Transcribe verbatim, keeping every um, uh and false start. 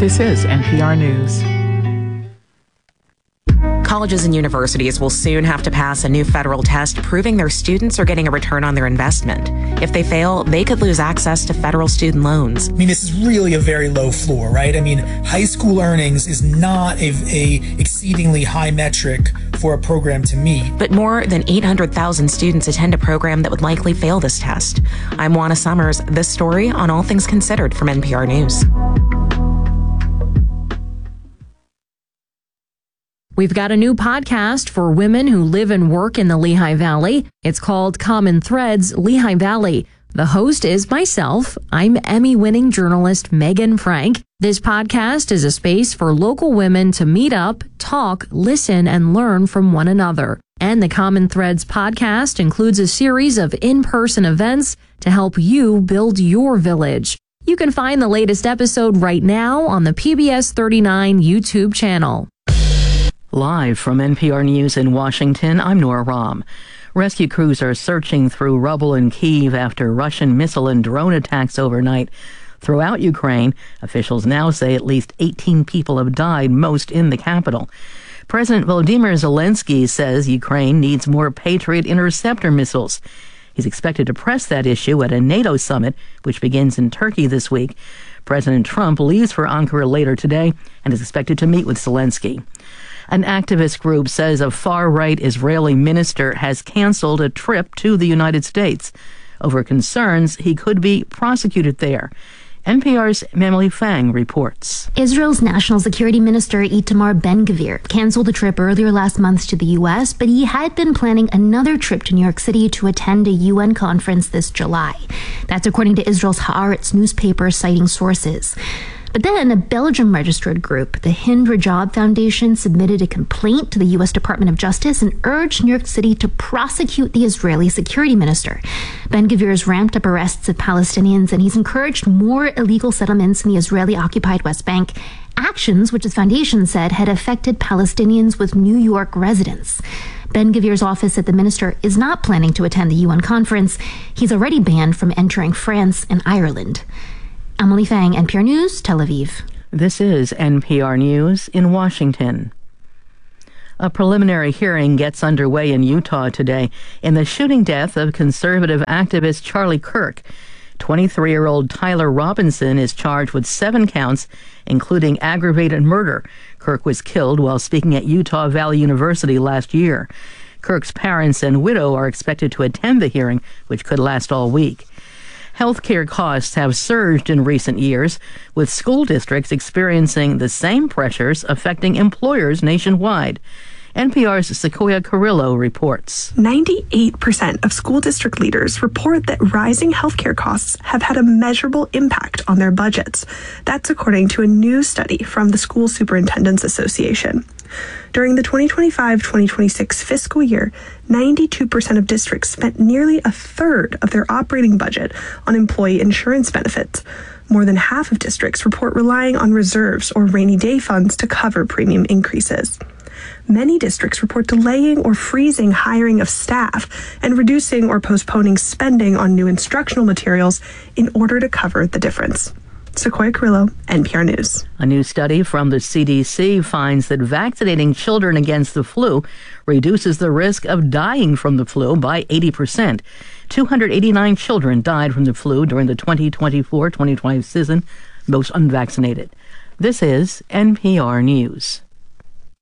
This is N P R News. Colleges and universities will soon have to pass a new federal test proving their students are getting a return on their investment. If they fail, they could lose access to federal student loans. I mean, this is really a very low floor, right? I mean, high school earnings is not a, a exceedingly high metric for a program to meet. But more than eight hundred thousand students attend a program that would likely fail this test. I'm Juana Summers. This story on All Things Considered from N P R News. We've got a new podcast for women who live and work in the Lehigh Valley. It's called Common Threads Lehigh Valley. The host is myself. I'm Emmy-winning journalist Megan Frank. This podcast is a space for local women to meet up, talk, listen, and learn from one another. And the Common Threads podcast includes a series of in-person events to help you build your village. You can find the latest episode right now on the P B S thirty-nine YouTube channel. Live from N P R News in Washington, I'm Nora Rahm. Rescue crews are searching through rubble in Kyiv after Russian missile and drone attacks overnight. Throughout Ukraine, officials now say at least eighteen people have died, most in the capital. President Volodymyr Zelensky says Ukraine needs more Patriot interceptor missiles. He's expected to press that issue at a NATO summit, which begins in Turkey this week. President Trump leaves for Ankara later today and is expected to meet with Zelensky. An activist group says a far-right Israeli minister has canceled a trip to the United States over concerns he could be prosecuted there. N P R's Emily Fang reports. Israel's National Security Minister Itamar Ben-Gvir canceled a trip earlier last month to the U S, but he had been planning another trip to New York City to attend a U N conference this July. That's according to Israel's Haaretz newspaper, citing sources. But then a Belgium-registered group, the Hind Rajab Foundation, submitted a complaint to the U S Department of Justice and urged New York City to prosecute the Israeli security minister. Ben-Gvir has ramped up arrests of Palestinians, and he's encouraged more illegal settlements in the Israeli-occupied West Bank, actions which his foundation said had affected Palestinians with New York residents. Ben-Gvir's office at the minister is not planning to attend the U N conference. He's already banned from entering France and Ireland. Emily Fang, N P R News, Tel Aviv. This is N P R News in Washington. A preliminary hearing gets underway in Utah today in the shooting death of conservative activist Charlie Kirk. twenty-three-year-old Tyler Robinson is charged with seven counts, including aggravated murder. Kirk was killed while speaking at Utah Valley University last year. Kirk's parents and widow are expected to attend the hearing, which could last all week. Healthcare costs have surged in recent years, with school districts experiencing the same pressures affecting employers nationwide. N P R's Sequoia Carrillo reports. ninety-eight percent of school district leaders report that rising healthcare costs have had a measurable impact on their budgets. That's according to a new study from the School Superintendents Association. During the twenty twenty-five twenty twenty-six fiscal year, ninety-two percent of districts spent nearly a third of their operating budget on employee insurance benefits. More than half of districts report relying on reserves or rainy day funds to cover premium increases. Many districts report delaying or freezing hiring of staff and reducing or postponing spending on new instructional materials in order to cover the difference. Sequoia Carrillo, N P R News. A new study from the C D C finds that vaccinating children against the flu reduces the risk of dying from the flu by eighty percent. two hundred eighty-nine children died from the flu during the twenty twenty-four twenty twenty season, most unvaccinated. This is N P R News.